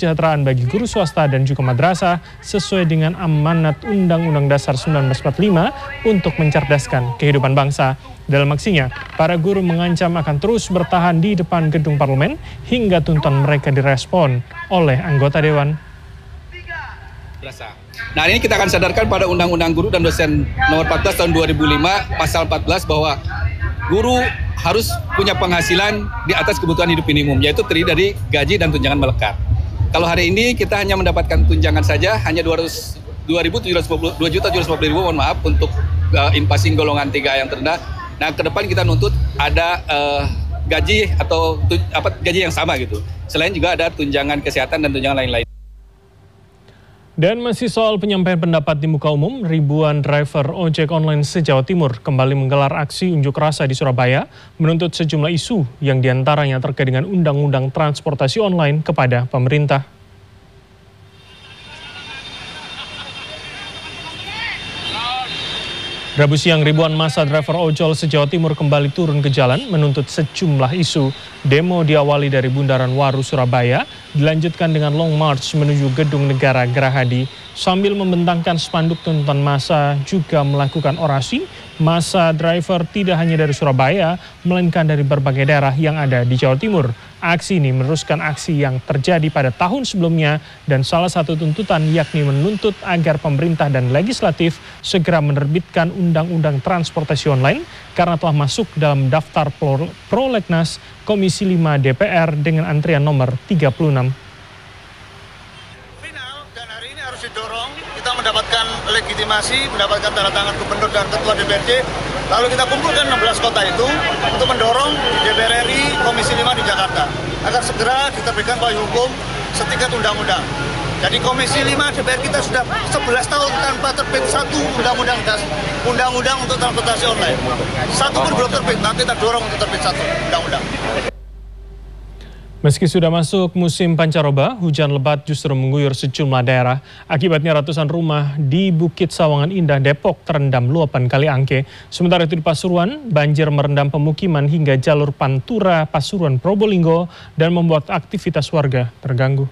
kesejahteraan bagi guru swasta dan juga madrasah sesuai dengan amanat Undang-Undang Dasar 1945 untuk mencerdaskan kehidupan bangsa. Dalam aksinya, para guru mengancam akan terus bertahan di depan gedung parlemen hingga tuntutan mereka direspon oleh anggota dewan. Nah, ini kita akan sadarkan pada Undang-Undang Guru dan Dosen nomor 14 tahun 2005 pasal 14 bahwa guru harus punya penghasilan di atas kebutuhan hidup minimum, yaitu terdiri dari gaji dan tunjangan melekat. Kalau hari ini kita hanya mendapatkan tunjangan saja hanya 2.750.000, mohon maaf, untuk inflasi golongan 3 yang terendah. Nah, ke depan kita nuntut ada gaji atau gaji yang sama gitu. Selain juga ada tunjangan kesehatan dan tunjangan lain-lain. Dan masih soal penyampaian pendapat di muka umum, ribuan driver ojek online se-Jawa Timur kembali menggelar aksi unjuk rasa di Surabaya menuntut sejumlah isu yang diantaranya terkait dengan Undang-Undang Transportasi Online kepada pemerintah. Rabu siang, ribuan massa driver ojol se-Jawa Timur kembali turun ke jalan menuntut sejumlah isu. Demo diawali dari Bundaran Waru, Surabaya, dilanjutkan dengan long march menuju Gedung Negara Gerahadi. Sambil membentangkan spanduk tuntutan massa juga melakukan orasi. Massa driver tidak hanya dari Surabaya, melainkan dari berbagai daerah yang ada di Jawa Timur. Aksi ini meneruskan aksi yang terjadi pada tahun sebelumnya dan salah satu tuntutan yakni menuntut agar pemerintah dan legislatif segera menerbitkan Undang-Undang Transportasi Online karena telah masuk dalam daftar prolegnas Komisi 5 DPR dengan antrian nomor 36. Final dan hari ini harus didorong, kita mendapatkan legitimasi, mendapatkan tanda tangan gubernur dan ketua DPRD. Lalu kita kumpulkan 16 kota itu untuk mendorong DPR RI Komisi 5 di Jakarta agar segera diterbitkan payung hukum setingkat undang-undang. Jadi Komisi 5 DPR kita sudah 11 tahun tanpa terbit satu undang-undang untuk transportasi online. Satu pun belum terbit, nah kita dorong untuk terbit satu undang-undang. Meski sudah masuk musim pancaroba, hujan lebat justru mengguyur sejumlah daerah. Akibatnya ratusan rumah di Bukit Sawangan Indah, Depok terendam luapan Kali Angke. Sementara itu di Pasuruan, banjir merendam pemukiman hingga jalur Pantura Pasuruan Probolinggo dan membuat aktivitas warga terganggu.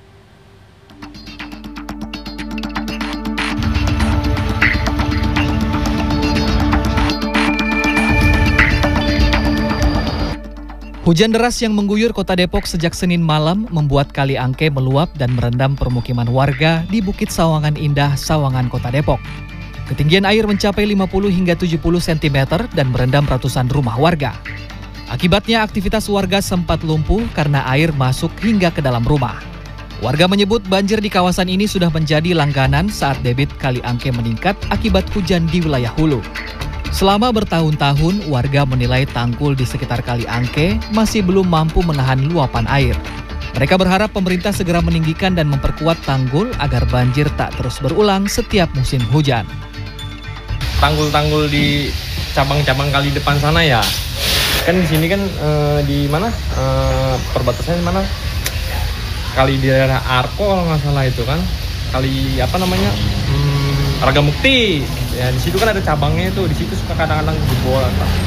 Hujan deras yang mengguyur kota Depok sejak Senin malam membuat Kali Angke meluap dan merendam permukiman warga di Bukit Sawangan Indah, Sawangan, Kota Depok. Ketinggian air mencapai 50 hingga 70 cm dan merendam ratusan rumah warga. Akibatnya aktivitas warga sempat lumpuh karena air masuk hingga ke dalam rumah. Warga menyebut banjir di kawasan ini sudah menjadi langganan saat debit Kali Angke meningkat akibat hujan di wilayah hulu. Selama bertahun-tahun, warga menilai tanggul di sekitar Kali Angke masih belum mampu menahan luapan air. Mereka berharap pemerintah segera meninggikan dan memperkuat tanggul agar banjir tak terus berulang setiap musim hujan. Tanggul-tanggul di cabang-cabang kali depan sana ya, kan di sini kan di mana perbatasannya mana? Kali di daerah Arko kalau nggak salah itu kan, kali apa namanya? Ragamukti. Ya di situ kan ada cabangnya itu, di situ suka kadang-kadang jebol.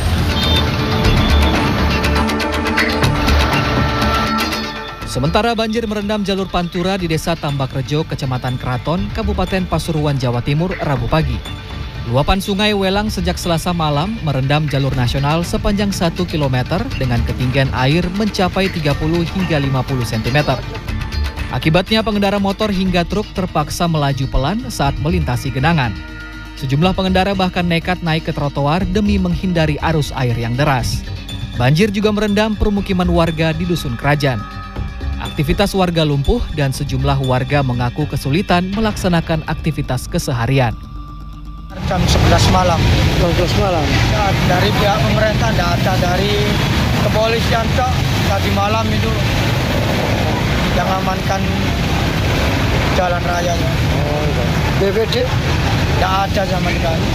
Sementara banjir merendam jalur Pantura di Desa Tambakrejo, Kecamatan Kraton, Kabupaten Pasuruan, Jawa Timur, Rabu pagi. Luapan Sungai Welang sejak Selasa malam merendam jalur nasional sepanjang 1 km dengan ketinggian air mencapai 30 hingga 50 cm. Akibatnya pengendara motor hingga truk terpaksa melaju pelan saat melintasi genangan. Sejumlah pengendara bahkan nekat naik ke trotoar demi menghindari arus air yang deras. Banjir juga merendam permukiman warga di Dusun Kerajaan. Aktivitas warga lumpuh dan sejumlah warga mengaku kesulitan melaksanakan aktivitas keseharian. Jam 11 malam. 11 malam. Ya, dari pihak pemerintah tidak ada, dari kepolisian tadi malam itu yang amankan jalan rayanya. Oh, iya. BPD tidak ada sama sekali.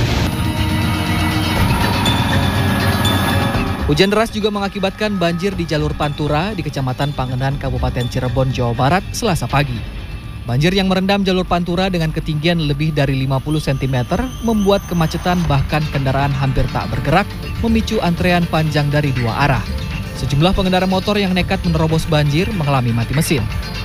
Hujan deras juga mengakibatkan banjir di jalur Pantura di Kecamatan Pangenan, Kabupaten Cirebon, Jawa Barat, Selasa pagi. Banjir yang merendam jalur Pantura dengan ketinggian lebih dari 50 cm membuat kemacetan bahkan kendaraan hampir tak bergerak, memicu antrean panjang dari dua arah. Sejumlah pengendara motor yang nekat menerobos banjir mengalami mati mesin.